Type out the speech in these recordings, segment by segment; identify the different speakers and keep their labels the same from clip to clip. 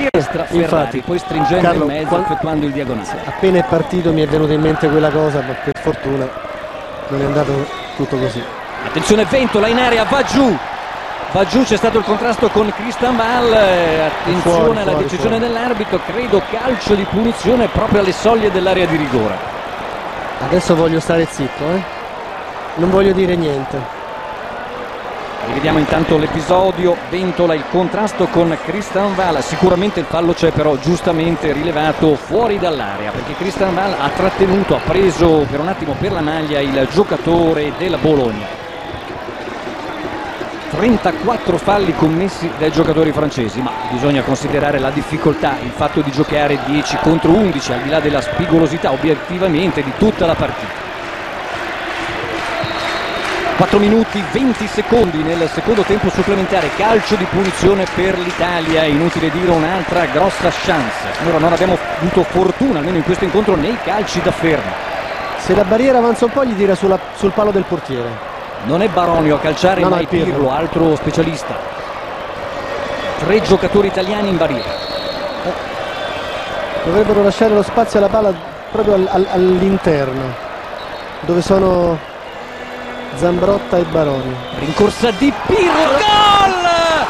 Speaker 1: destra Ferrari,
Speaker 2: Infatti,
Speaker 1: poi stringendo
Speaker 2: Carlo,
Speaker 1: in mezzo, effettuando il diagonale.
Speaker 2: Appena è partito mi è venuta in mente quella cosa, ma per fortuna non è andato tutto così.
Speaker 1: Attenzione, Ventola in area, va giù, c'è stato il contrasto con Christian Wahl, attenzione alla decisione dell'arbitro, credo calcio di punizione proprio alle soglie dell'area di rigore.
Speaker 2: Adesso voglio stare zitto, non voglio dire niente.
Speaker 1: Rivediamo intanto l'episodio, Ventola il contrasto con Christian Wahl, sicuramente il fallo c'è, però giustamente rilevato fuori dall'area, perché Christian Wahl ha trattenuto, ha preso per un attimo per la maglia il giocatore della Bologna. 34 falli commessi dai giocatori francesi, ma bisogna considerare la difficoltà, il fatto di giocare 10 contro 11, al di là della spigolosità obiettivamente di tutta la partita. 4 minuti 20 secondi nel secondo tempo supplementare, calcio di punizione per l'Italia, inutile dire un'altra grossa chance. Allora non abbiamo avuto fortuna, almeno in questo incontro, nei calci da fermo.
Speaker 2: Se la barriera avanza un po' gli tira sul palo del portiere.
Speaker 1: Non è Baronio a calciare,
Speaker 2: no,
Speaker 1: ma è Pirlo, altro specialista. 3 giocatori italiani in barriera.
Speaker 2: Dovrebbero lasciare lo spazio alla palla proprio all'interno, dove sono Zambrotta e Baronio.
Speaker 1: Rincorsa di Pirlo, gol!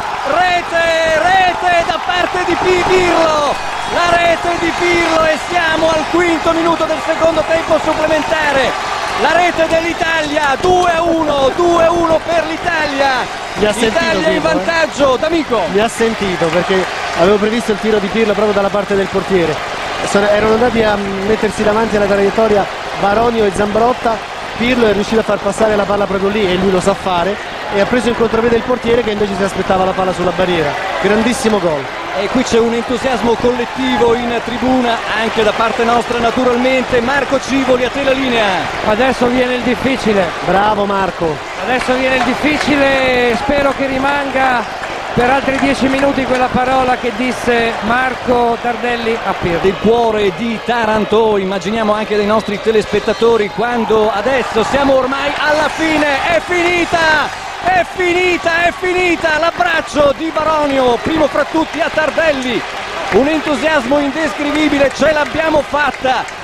Speaker 1: Rete da parte di Pirlo, la rete di Pirlo, e siamo al quinto minuto del secondo tempo supplementare. La rete dell'Italia, 2-1 per l'Italia. L'Italia in vantaggio, D'Amico.
Speaker 2: Mi ha sentito, perché avevo previsto il tiro di Pirlo proprio dalla parte del portiere. Erano andati a mettersi davanti alla traiettoria Baronio e Zambrotta. Pirlo è riuscito a far passare la palla proprio lì, e lui lo sa fare, e ha preso in contropiede il portiere, che invece si aspettava la palla sulla barriera. Grandissimo gol.
Speaker 1: E qui c'è un entusiasmo collettivo in tribuna, anche da parte nostra naturalmente. Marco Civoli, a te la linea.
Speaker 3: Adesso viene il difficile.
Speaker 2: Bravo Marco.
Speaker 3: Adesso viene il difficile, spero che rimanga per altri 10 minuti quella parola che disse Marco Tardelli a Pirlo.
Speaker 1: Del cuore di Taranto, immaginiamo anche dei nostri telespettatori, quando adesso siamo ormai alla fine, è finita! È finita, l'abbraccio di Baronio, primo fra tutti a Tardelli, un entusiasmo indescrivibile, ce l'abbiamo fatta,